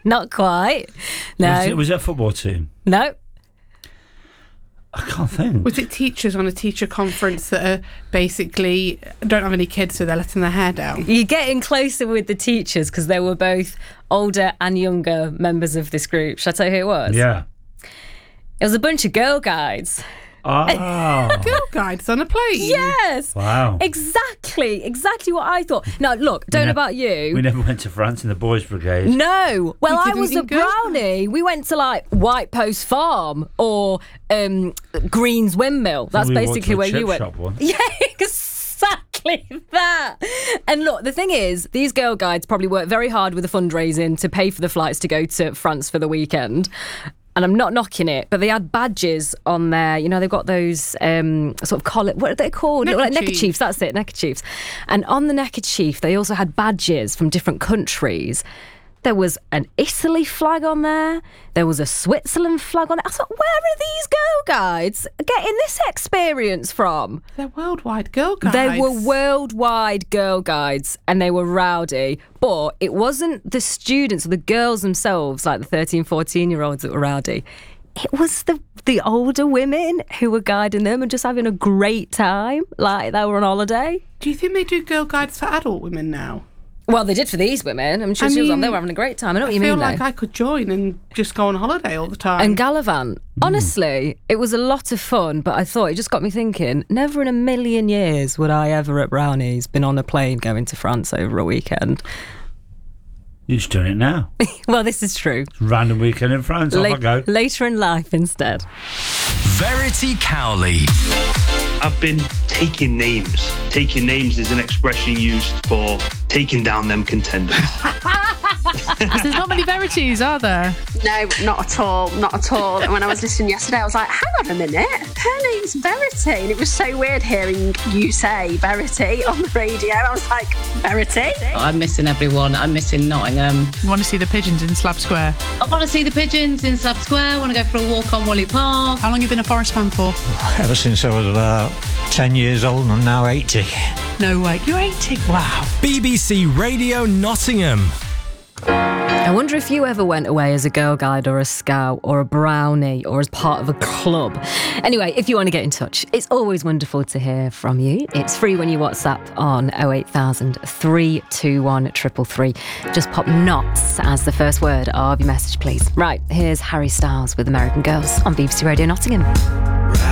Not quite. No. Was it a football team? No. I can't think. Was it teachers on a teacher conference that are basically don't have any kids, so they're letting their hair down? You're getting closer with the teachers because they were both older and younger members of this group. Shall I tell you who it was? Yeah. It was a bunch of girl guides. Oh. Girl guides on a plane? Yes. Wow. Exactly what I thought. Now, look, don't know about you. We never went to France in the boys' brigade. No. Well, I didn't was a in girls' brownie. We went to like White Post Farm or Green's Windmill. That's We walked basically to a where chip you went. shop once. Yeah, exactly that. And look, the thing is, these girl guides probably worked very hard with the fundraising to pay for the flights to go to France for the weekend. And I'm not knocking it, but they had badges on there. You know, they've got those sort of collar. What are they called? Like neckerchiefs. That's it, neckerchiefs. And on the neckerchief, they also had badges from different countries. There was an Italy flag on there. There was a Switzerland flag on it. I thought, where are these girl guides getting this experience from? They're worldwide girl guides. They were worldwide girl guides and they were rowdy. But it wasn't the students or the girls themselves, like the 13, 14-year-olds that were rowdy. It was the older women who were guiding them and just having a great time, like they were on holiday. Do you think they do girl guides for adult women now? Well, they did for these women. I'm sure they were having a great time. I know what you mean, I feel like though. I could join and just go on holiday all the time. And gallivant. Honestly, it was a lot of fun, but I thought it just got me thinking, never in a million years would I ever at Brownies been on a plane going to France over a weekend. You're just doing it now. Well, this is true. Random weekend in France. Off I go. Later in life instead. Verity Cowley. I've been taking names. Taking names is an expression used for taking down them contenders. There's not many verities, are there? No, not at all. Not at all. And when I was listening yesterday, I was like, hang on a minute. Her name's Verity. And it was so weird hearing you say Verity on the radio. I was like, Verity? I'm missing everyone. I'm missing Nottingham. You want to see the pigeons in Slab Square? I want to see the pigeons in Slab Square. I want to go for a walk on Wally Park. How long have you been a Forest fan for? Ever since I was about 10 years old and I'm now 80. No way. You're 80? Wow. BBC Radio Nottingham. I wonder if you ever went away as a girl guide or a scout or a brownie or as part of a club. Anyway, if you want to get in touch, it's always wonderful to hear from you. It's free when you WhatsApp on 08000 321 333. Just pop knots as the first word of your message, please. Right, here's Harry Styles with American Girls on BBC Radio Nottingham.